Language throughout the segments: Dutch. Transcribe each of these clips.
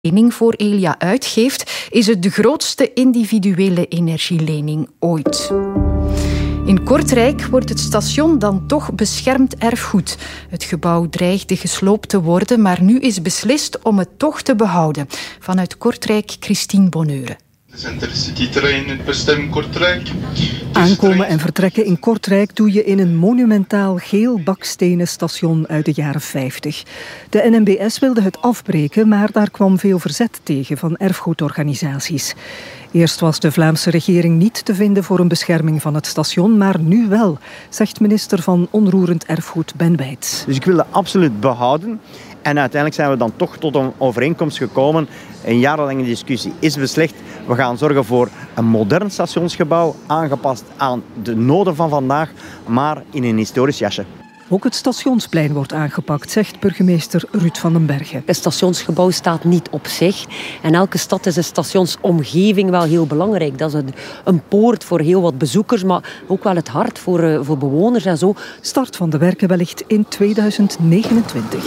lening voor Elia uitgeeft, is het de grootste individuele energielening ooit. In Kortrijk wordt het station dan toch beschermd erfgoed. Het gebouw dreigde gesloopt te worden, maar nu is beslist om het toch te behouden. Vanuit Kortrijk, Christine Bonneure. De Intercity-trein in bestemming Kortrijk. Aankomen en vertrekken in Kortrijk doe je in een monumentaal geel bakstenen station uit de jaren 50. De NMBS wilde het afbreken, maar daar kwam veel verzet tegen van erfgoedorganisaties. Eerst was de Vlaamse regering niet te vinden voor een bescherming van het station, maar nu wel, zegt minister van Onroerend Erfgoed Ben Wijts. Dus ik wil dat absoluut behouden. En uiteindelijk zijn we dan toch tot een overeenkomst gekomen. Een jarenlange discussie is beslecht. We gaan zorgen voor een modern stationsgebouw, aangepast aan de noden van vandaag, maar in een historisch jasje. Ook het stationsplein wordt aangepakt, zegt burgemeester Ruud van den Bergen. Het stationsgebouw staat niet op zich. En elke stad is een stationsomgeving wel heel belangrijk. Dat is een poort voor heel wat bezoekers, maar ook wel het hart voor bewoners en zo. Start van de werken wellicht in 2029.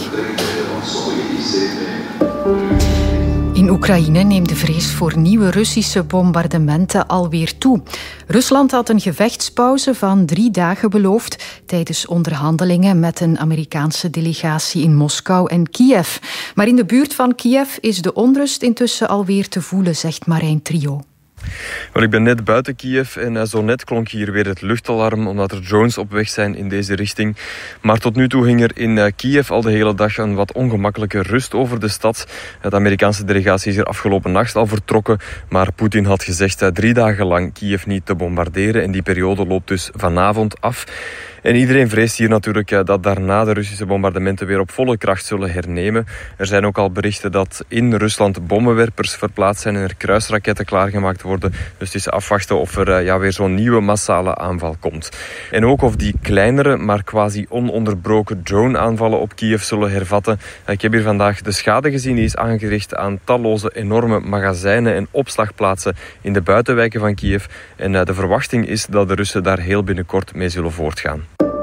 In Oekraïne neemt de vrees voor nieuwe Russische bombardementen alweer toe. Rusland had een gevechtspauze van 3 dagen beloofd tijdens onderhandelingen met een Amerikaanse delegatie in Moskou en Kiev. Maar in de buurt van Kiev is de onrust intussen alweer te voelen, zegt Marijn Trio. Wel, ik ben net buiten Kiev en zo net klonk hier weer het luchtalarm omdat er drones op weg zijn in deze richting. Maar tot nu toe hing er in Kiev al de hele dag een wat ongemakkelijke rust over de stad. De Amerikaanse delegatie is hier afgelopen nacht al vertrokken, maar Poetin had gezegd 3 dagen lang Kiev niet te bombarderen en die periode loopt dus vanavond af. En iedereen vreest hier natuurlijk dat daarna de Russische bombardementen weer op volle kracht zullen hernemen. Er zijn ook al berichten dat in Rusland bommenwerpers verplaatst zijn en er kruisraketten klaargemaakt worden. Dus het is afwachten of er weer zo'n nieuwe massale aanval komt. En ook of die kleinere, maar quasi ononderbroken drone-aanvallen op Kiev zullen hervatten. Ik heb hier vandaag de schade gezien. Die is aangericht aan talloze enorme magazijnen en opslagplaatsen in de buitenwijken van Kiev. En de verwachting is dat de Russen daar heel binnenkort mee zullen voortgaan.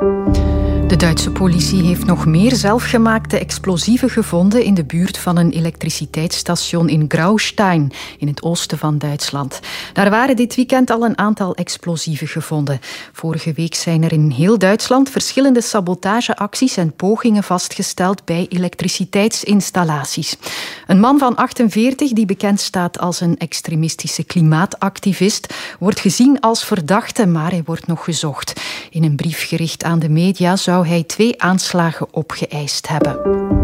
De Duitse politie heeft nog meer zelfgemaakte explosieven gevonden in de buurt van een elektriciteitsstation in Graustein, in het oosten van Duitsland. Daar waren dit weekend al een aantal explosieven gevonden. Vorige week zijn er in heel Duitsland verschillende sabotageacties en pogingen vastgesteld bij elektriciteitsinstallaties. Een man van 48, die bekend staat als een extremistische klimaatactivist, wordt gezien als verdachte, maar hij wordt nog gezocht. In een brief gericht aan de media zou hij 2 aanslagen opgeëist hebben.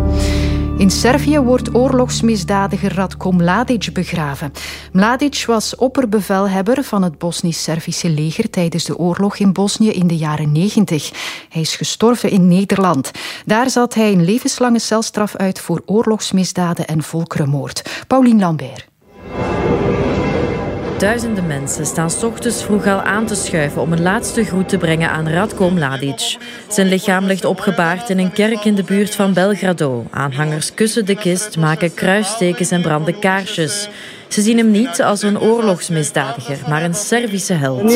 In Servië wordt oorlogsmisdadiger Ratko Mladic begraven. Mladic was opperbevelhebber van het Bosnisch-Servische leger tijdens de oorlog in Bosnië in de jaren 90. Hij is gestorven in Nederland. Daar zat hij een levenslange celstraf uit voor oorlogsmisdaden en volkerenmoord. Paulien Lambert. Duizenden mensen staan 's ochtends vroeg al aan te schuiven om een laatste groet te brengen aan Ratko Mladic. Zijn lichaam ligt opgebaard in een kerk in de buurt van Belgrado. Aanhangers kussen de kist, maken kruistekens en branden kaarsjes. Ze zien hem niet als een oorlogsmisdadiger, maar een Servische held.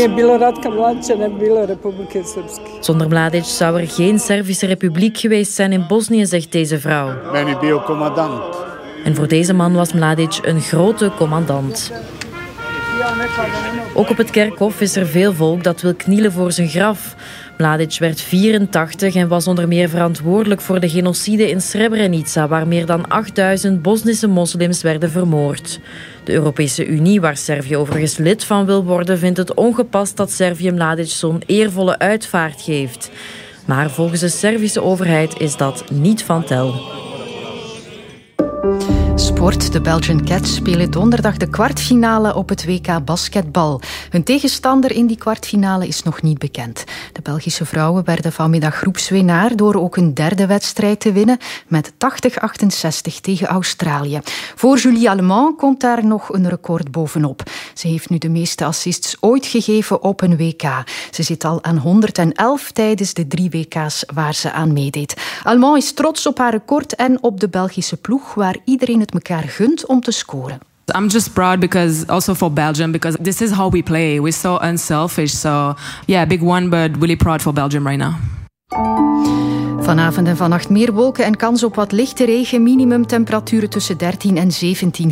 Zonder Mladic zou er geen Servische republiek geweest zijn in Bosnië, zegt deze vrouw. En voor deze man was Mladic een grote commandant. Ook op het kerkhof is er veel volk dat wil knielen voor zijn graf. Mladic werd 84 en was onder meer verantwoordelijk voor de genocide in Srebrenica, waar meer dan 8000 Bosnische moslims werden vermoord. De Europese Unie, waar Servië overigens lid van wil worden, vindt het ongepast dat Servië Mladic zo'n eervolle uitvaart geeft. Maar volgens de Servische overheid is dat niet van tel. Sport. De Belgian Cats spelen donderdag de kwartfinale op het WK basketbal. Hun tegenstander in die kwartfinale is nog niet bekend. De Belgische vrouwen werden vanmiddag groepswinnaar door ook een derde wedstrijd te winnen met 80-68 tegen Australië. Voor Julie Allemand komt daar nog een record bovenop. Ze heeft nu de meeste assists ooit gegeven op een WK. Ze zit al aan 111 tijdens de 3 WK's waar ze aan meedeed. Allemand is trots op haar record en op de Belgische ploeg waar iedereen het elkaar gunt om te scoren. I'm just proud because also for Belgium, because this is how we play. We're so unselfish. So yeah, big one, but really proud for Belgium right now. Vanavond en vannacht meer wolken en kans op wat lichte regen. Minimumtemperaturen tussen 13 en 17